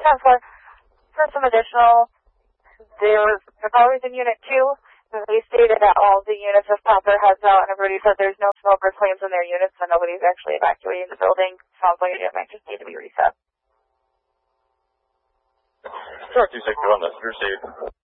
For some additional, there's always in Unit 2. They stated that all the units have popped their heads out, and everybody said there's no smoker claims in their units, so nobody's actually evacuating the building. Sounds like it might just need to be reset. Sure, 261, that's you're safe.